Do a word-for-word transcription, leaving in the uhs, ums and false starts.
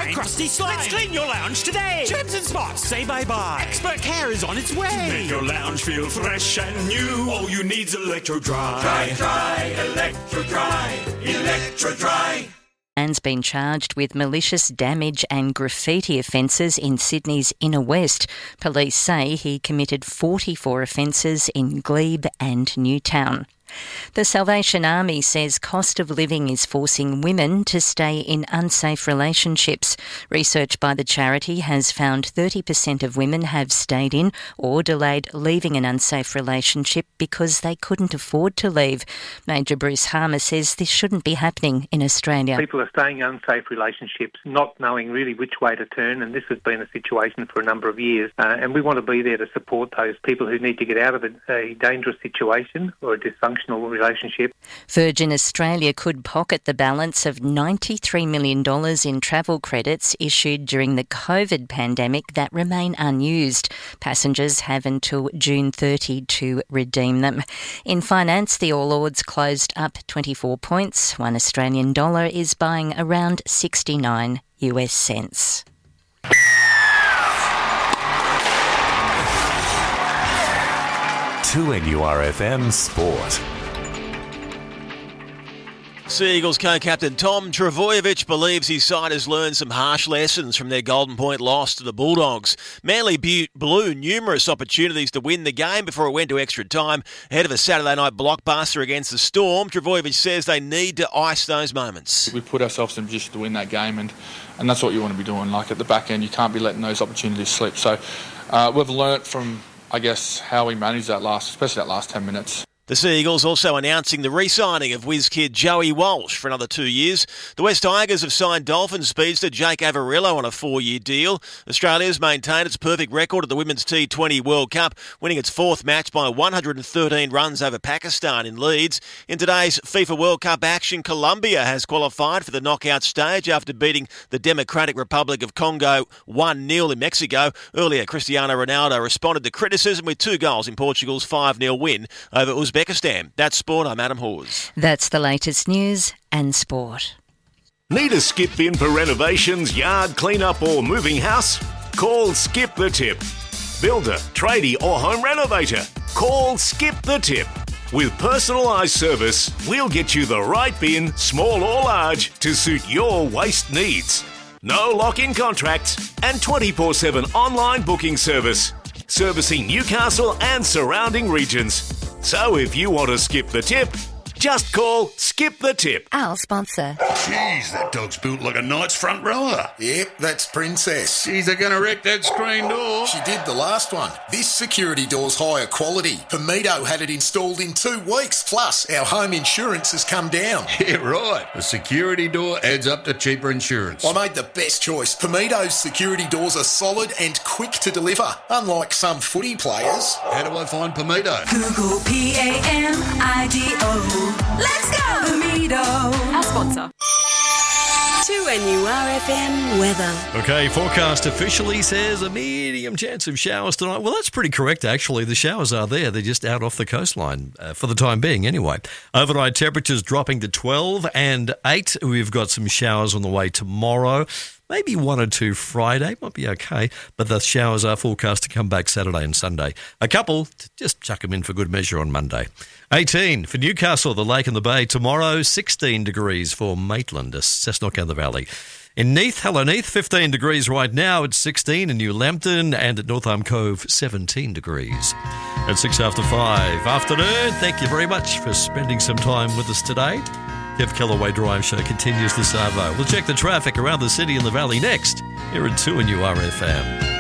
fine. Crusty slime. Let's clean your lounge today. Germs and spots, say bye-bye. Expert care is on its way. Make your lounge feel fresh and new. All you need's Electro Dry. Dry, dry, Electro Dry, Electro Dry. Man's been charged with malicious damage and graffiti offences in Sydney's inner west. Police say he committed forty-four offences in Glebe and Newtown. The Salvation Army says cost of living is forcing women to stay in unsafe relationships. Research by the charity has found thirty percent of women have stayed in or delayed leaving an unsafe relationship because they couldn't afford to leave. Major Bruce Harmer says this shouldn't be happening in Australia. People are staying in unsafe relationships, not knowing really which way to turn, and this has been a situation for a number of years. Uh, and we want to be there to support those people who need to get out of a, a dangerous situation or a dysfunctional relationship. Virgin Australia could pocket the balance of ninety-three million dollars in travel credits issued during the COVID pandemic that remain unused. Passengers have until June thirtieth to redeem them. In finance, the All Ords closed up twenty-four points. One Australian dollar is buying around sixty-nine US cents. two N U R F M Sport. Sea Eagles co-captain Tom Trbojevic believes his side has learned some harsh lessons from their Golden Point loss to the Bulldogs. Manly blew numerous opportunities to win the game before it went to extra time. Ahead of a Saturday night blockbuster against the Storm, Trbojevic says they need to ice those moments. We put ourselves in a position to win that game, and, and that's what you want to be doing. Like at the back end, you can't be letting those opportunities slip. So uh, we've learnt from, I guess, how we managed that last, especially that last ten minutes. The Sea Eagles also announcing the re-signing of whiz kid Joey Walsh for another two years. The West Tigers have signed Dolphins speedster Jake Averillo on a four-year deal. Australia's maintained its perfect record at the Women's T twenty World Cup, winning its fourth match by one hundred thirteen runs over Pakistan in Leeds. In today's FIFA World Cup action, Colombia has qualified for the knockout stage after beating the Democratic Republic of Congo one nil in Mexico. Earlier, Cristiano Ronaldo responded to criticism with two goals in Portugal's five nil win over Uzbekistan. Uzbekistan. That's sport. I'm Adam Hawes. That's the latest news and sport. Need a skip in for renovations, yard clean-up or moving house? Call Skip the Tip. Builder, tradie or home renovator? Call Skip the Tip. With personalised service, we'll get you the right bin, small or large, to suit your waste needs. No lock-in contracts and twenty-four seven online booking service. Servicing Newcastle and surrounding regions. So if you want to skip the tip, just call Skip the Tip. Our sponsor. Jeez, that dog's built like a knight's front rower. Yep, that's Princess. Jeez, they're going to wreck that screen door. She did the last one. This security door's higher quality. Pomito had it installed in two weeks. Plus, our home insurance has come down. Yeah, right. A security door adds up to cheaper insurance. I made the best choice. Pomito's security doors are solid and quick to deliver, unlike some footy players. How do I find Pomito? Google P A M I D O. Let's go, Pomito. Our sponsor. two N U R F M weather. Okay, forecast officially says a medium chance of showers tonight. Well, that's pretty correct, actually. The showers are there. They're just out off the coastline uh, for the time being, anyway. Overnight temperatures dropping to twelve and eight. We've got some showers on the way tomorrow. Maybe one or two Friday, might be okay, but the showers are forecast to come back Saturday and Sunday. A couple, just chuck them in for good measure on Monday. eighteen for Newcastle, the Lake and the Bay. Tomorrow, sixteen degrees for Maitland, Cessnock and the Valley. In Neath, hello Neath, fifteen degrees right now. It's sixteen in New Lambton, and at North Arm Cove, seventeen degrees. At six after five. Afternoon, thank you very much for spending some time with us today. Kev Kellaway Drive Show continues this hour. We'll check the traffic around the city and the valley next here at two N U R F M.